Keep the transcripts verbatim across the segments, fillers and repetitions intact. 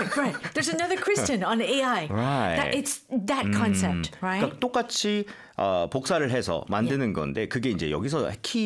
right, right. There's another Kristen on A I. Right. That, it's that concept, 음, right? 그러니까 똑같이 어, 복사를 해서 만드는 건데 그게 이제 여기서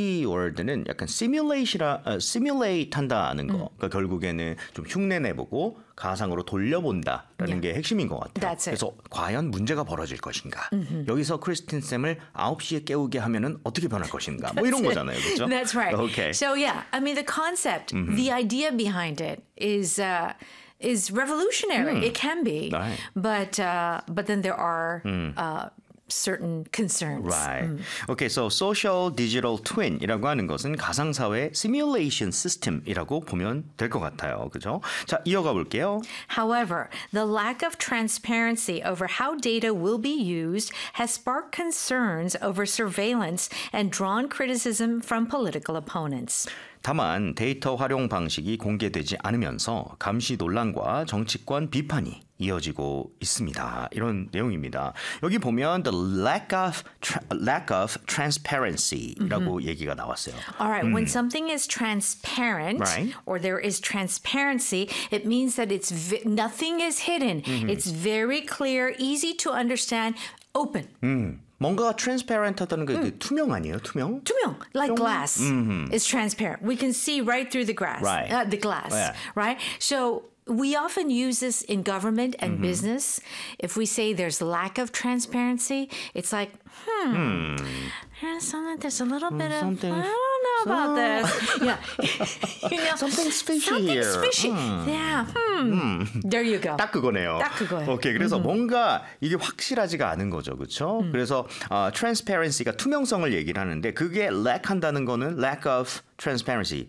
키워드는 약간 시뮬레이시라 어, 시뮬레이트 한다는 거. 음. 그러니까 결국에는 좀 흉내 내보고 가상으로 돌려본다라는 Yeah. 게 핵심인 것 같아요. That's it. 그래서 과연 문제가 벌어질 것인가? 여기서 크리스틴 쌤을 아홉 시에 깨우게 하면은 어떻게 변할 것인가? 뭐 이런 거잖아요. 그렇죠? That's right. Okay. So yeah, I mean the concept, the idea behind it is uh, is revolutionary. It can be, Right. but uh, but then there are uh, certain concerns. Right. Okay, so social digital twin이라고 하는 것은 가상사회 시뮬레이션 시스템이라고 보면 될 것 같아요. 그죠? 자, 이어가 볼게요. However, the lack of transparency over how data will be used has sparked concerns over surveillance and drawn criticism from political opponents. 다만 데이터 활용 방식이 공개되지 않으면서 감시 논란과 정치권 비판이 이어지고 있습니다. 이런 내용입니다. 여기 보면 the lack of tra- lack of transparency라고 얘기가 나왔어요. All right, when something is transparent Right. or there is transparency, it means that it's vi- nothing is hidden. It's very clear, easy to understand, open. 음, 뭔가 transparent하다는 게 음. 투명 아니에요? 투명? 투명, like glass. It's transparent. We can see right through the grass, Right. uh, the glass, Yeah. right? So we often use this in government and business. If we say there's lack of transparency, it's like, hmm, there's, some, there's a little bit of, something- I don't know about this. Yeah. you know, Something's fishy something's here. fishy. Yeah, hmm. There you go. 딱 그거네요. 딱 그거예요. 오케이, 그래서 뭔가 이게 확실하지가 않은 거죠, 그렇죠? 그래서 어, transparency가 투명성을 얘기를 하는데 그게 lack 한다는 거는 lack of transparency,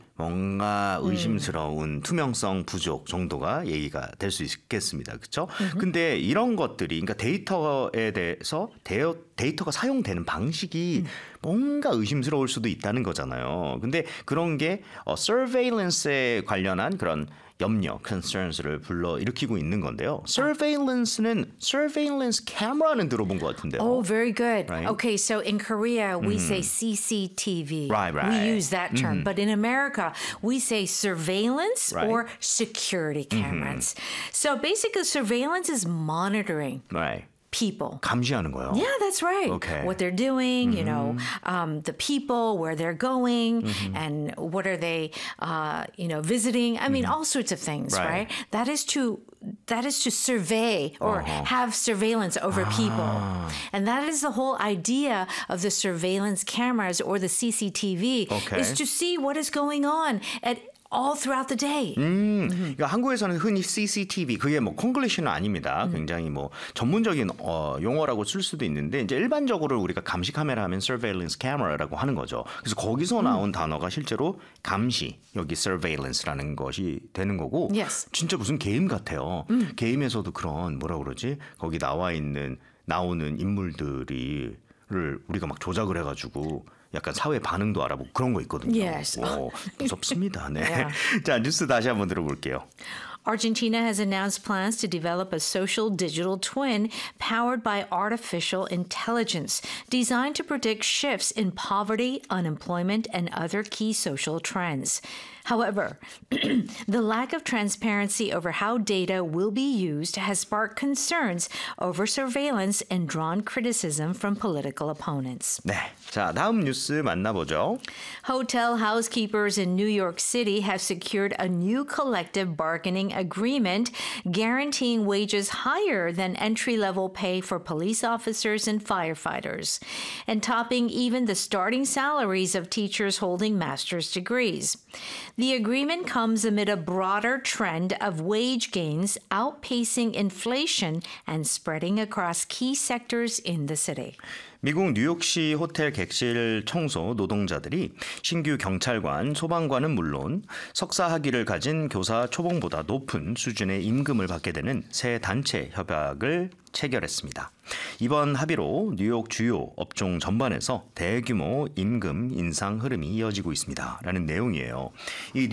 뭔가 의심스러운 투명성 부족 정도가 얘기가 될 수 있겠습니다, 그렇죠? 근데 이런 것들이, 그러니까 데이터에 대해서 데어, 데이터가 사용되는 방식이 뭔가 의심스러울 수도 있다는 거잖아요. 근데 그런 게 어, surveillance에 관련한 그런 염려, concerns를 불러 일으키고 있는 건데요. surveillance는 surveillance camera는 들어본 것 같은데요. Oh, very good. Right? Okay, so in Korea, we say C C T V. Right, right. We use that term. But in America, we say surveillance Right. or security cameras. So basically, surveillance is monitoring right. people. 감시하는 거요. Yeah, that's right. Okay. What they're doing, you know, um, the people, where they're going, and what are they, uh, you know, visiting. I mean, all sorts of things, Right. right? That is to that is to survey or have surveillance over people, and that is the whole idea of the surveillance cameras or the C C T V Okay. is to see what is going on at all throughout the day. 음, 그러니까 한국에서는 흔히 씨씨티비, 그게 뭐 콩글리시는 아닙니다. 굉장히 뭐 전문적인 어, 용어라고 쓸 수도 있는데 이제 일반적으로 우리가 감시 카메라 하면 surveillance camera라고 하는 거죠. 그래서 거기서 나온 단어가 실제로 감시, 여기 surveillance라는 것이 되는 거고, Yes. 진짜 무슨 게임 같아요. 게임에서도 그런 뭐라 그러지? 거기 나와 있는 나오는 인물들이 를 우리가 막 조작을 해가지고. 약간 사회 반응도 알아보고 그런 거 있거든요. Yes. 오, 무섭습니다. 네. Yeah. 자, 뉴스 다시 한번 들어볼게요. Argentina has announced plans to develop a social digital twin powered by artificial intelligence, designed to predict shifts in poverty, unemployment, and other key social trends. However, the lack of transparency over how data will be used has sparked concerns over surveillance and drawn criticism from political opponents. 네. 자, 다음 뉴스 만나보죠. Hotel housekeepers in New York City have secured a new collective bargaining agreement guaranteeing wages higher than entry-level pay for police officers and firefighters, and topping even the starting salaries of teachers holding master's degrees. The agreement comes amid a broader trend of wage gains outpacing inflation and spreading across key sectors in the city. 미국 뉴욕시 호텔 객실 청소 노동자들이 신규 경찰관, 소방관은 물론 석사 학위를 가진 교사 초봉보다 높은 수준의 임금을 받게 되는 새 단체 협약을 체결했습니다. 이번 합의로 뉴욕 주요 업종 전반에서 대규모 임금 인상 흐름이 이어지고 있습니다. 라는 내용이에요. 이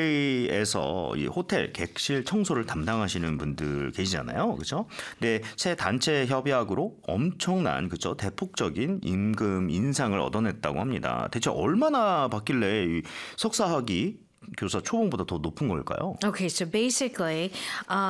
뉴욕시에서 이 호텔 객실 청소를 담당하시는 분들 계시잖아요. 그렇죠? 근데 새 단체 협약으로 엄청난 그죠? 대폭적인 임금 인상을 얻어냈다고 합니다. 대체 얼마나 받길래 이 석사 학위 교사 초봉보다 더 높은 걸까요? Okay, so basically,